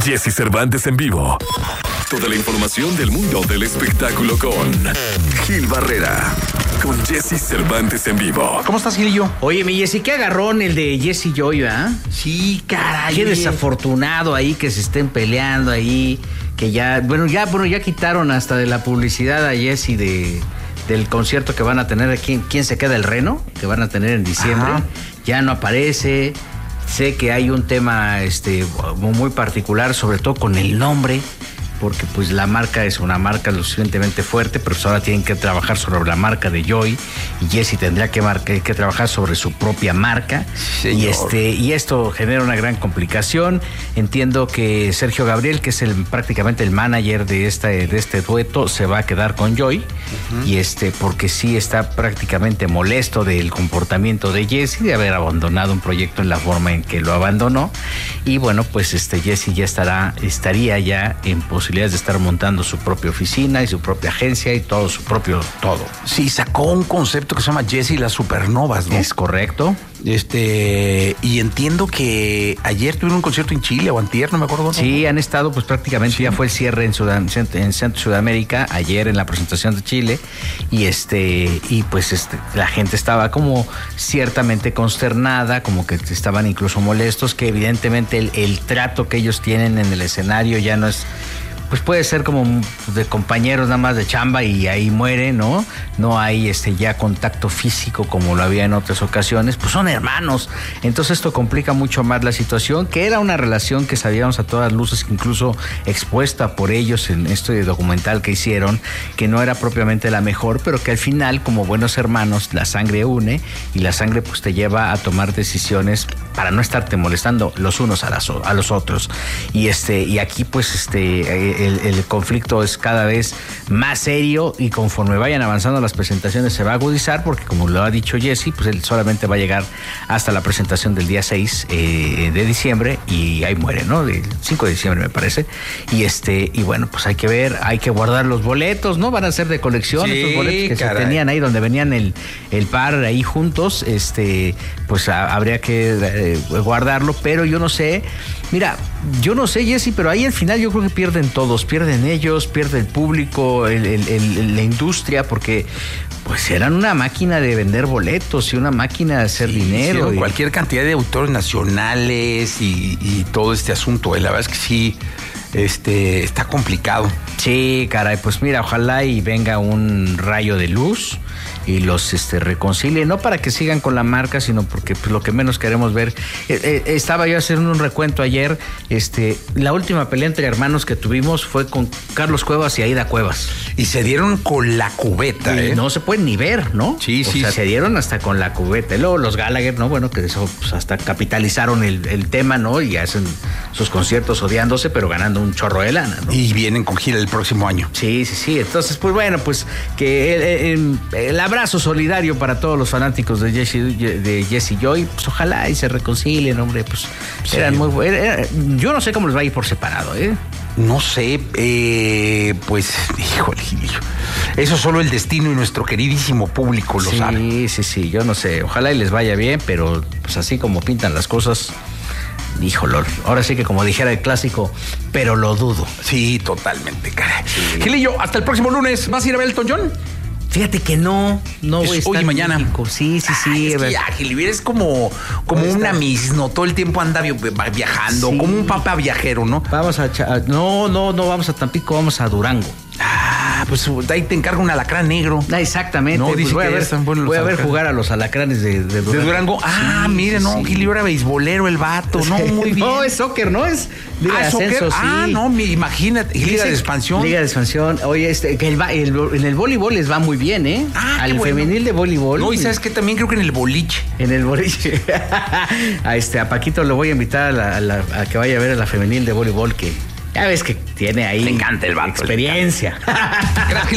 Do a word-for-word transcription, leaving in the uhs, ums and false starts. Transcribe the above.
Jesse Cervantes en vivo. Toda la información del mundo del espectáculo con Gil Barrera. Con Jesse Cervantes en vivo. ¿Cómo estás, Gilillo? Oye, mi Jesse, qué agarrón el de Jesse Joy, ¿verdad? Sí, caray. Qué desafortunado ahí que se estén peleando ahí, que ya, bueno, ya, bueno, ya quitaron hasta de la publicidad a Jesse de, del concierto que van a tener aquí, ¿Quién se queda el reno? Que van a tener en diciembre. Ajá. Ya no aparece. Sé que hay un tema este, muy particular, sobre todo con el nombre, porque pues la marca es una marca lo suficientemente fuerte, pero pues ahora tienen que trabajar sobre la marca de Joy, y Jesse tendría que, marca, que trabajar sobre su propia marca. Señor. y este y esto genera una gran complicación. Entiendo que Sergio Gabriel, que es el prácticamente el manager de este, de este dueto, se va a quedar con Joy, uh-huh. y este porque sí está prácticamente molesto del comportamiento de Jesse, de haber abandonado un proyecto en la forma en que lo abandonó, y bueno, pues este Jesse ya estará, estaría ya en posibilidad de estar montando su propia oficina y su propia agencia y todo su propio todo. Sí, sacó un concepto que se llama Jesse y las supernovas, ¿no? Es correcto. Este, y entiendo que ayer tuvieron un concierto en Chile o antier, no me acuerdo. ¿No? Sí, han estado, pues prácticamente sí. Ya fue el cierre en, Sudam, en Centro Sudamérica, ayer en la presentación de Chile, y este, y pues este, la gente estaba como ciertamente consternada, como que estaban incluso molestos, que evidentemente el, el trato que ellos tienen en el escenario ya no es, pues puede ser como de compañeros nada más de chamba y ahí muere, ¿no? No hay este ya contacto físico como lo había en otras ocasiones, pues son hermanos. Entonces esto complica mucho más la situación, que era una relación que sabíamos a todas luces, incluso expuesta por ellos en este documental que hicieron, que no era propiamente la mejor, pero que al final, como buenos hermanos, la sangre une, y la sangre pues te lleva a tomar decisiones para no estarte molestando los unos a, las, a los otros. Y este y aquí pues este El, el conflicto es cada vez más serio, y conforme vayan avanzando las presentaciones se va a agudizar, porque como lo ha dicho Jesse, pues él solamente va a llegar hasta la presentación del día seis eh, de diciembre, y ahí muere, ¿no? El cinco de diciembre me parece. Y este y bueno, pues hay que ver, hay que guardar los boletos, ¿no? Van a ser de colección, sí, estos boletos que caray. se tenían ahí donde venían el, el par ahí juntos, este pues a, habría que eh, guardarlo, pero yo no sé, mira, yo no sé, Jesse, pero ahí al final yo creo que pierden todos, pierden ellos, pierde el público, el, el, el, la industria, porque pues eran una máquina de vender boletos y una máquina de hacer sí, dinero. Sí, y... cualquier cantidad de autores nacionales y, y todo este asunto, la verdad es que sí, este, está complicado. Sí, caray, pues mira, ojalá y venga un rayo de luz y los este, reconcilie, no para que sigan con la marca, sino porque pues, lo que menos queremos ver. Eh, eh, estaba yo haciendo un recuento ayer, este, la última pelea entre hermanos que tuvimos fue con Carlos Cuevas y Aida Cuevas. Y se dieron con la cubeta, y ¿eh? No se pueden ni ver, ¿no? Sí, o sí. sea, sí. se dieron hasta con la cubeta. Y luego los Gallagher, ¿no? Bueno, que eso pues, hasta capitalizaron el, el tema, ¿no? Y hacen sus conciertos odiándose, pero ganando un chorro de lana, ¿no? Y vienen con gira el próximo año. Sí, sí, sí. Entonces, pues bueno, pues que el, el, el abrazo solidario para todos los fanáticos de Jesse, de Jesse Joy, pues ojalá y se reconcilien, hombre, pues sí. eran muy era, era, yo no sé cómo les va a ir por separado, ¿eh? No sé, eh, pues, híjole, eso solo el destino y nuestro queridísimo público lo sí, sabe. Sí, sí, sí, yo no sé, ojalá y les vaya bien, pero pues así como pintan las cosas, híjole, ahora sí que como dijera el clásico, pero lo dudo. Sí, totalmente, caray. Sí. Gilillo, hasta el próximo lunes, ¿vas a ir a ver Elton John? Fíjate que no, no voy a estar hoy y mañana. México. Sí, sí, sí. Ay, es que ya, Gilillo, eres como, como una Miss, ¿no? Todo el tiempo anda viajando, sí. Como un papa viajero, ¿no? Vamos a, no, no, no vamos a Tampico, vamos a Durango. Ah, pues ahí te encargo un alacrán negro. Ah, exactamente. No, pues dice voy que a ver, están buenos voy a ver alacranes. Jugar a los alacranes de, de Durango. ¿De Durango? Ah, sí, mire, no, sí. Gilillo era beisbolero el vato, no, muy bien. No, es soccer, ¿no? Es Liga ah, de Ascenso, sí. Ah, no, me, imagínate, Liga de Expansión. Liga de Expansión. Oye, este, que el, el, en el voleibol les va muy bien, ¿eh? Ah, al bueno. femenil de voleibol. No, y sabes que también creo que en el boliche. En el boliche. a este, a Paquito lo voy a invitar a, la, a, la, a que vaya a ver a la femenil de voleibol, que ya ves que tiene ahí. Me encanta el vato. Experiencia.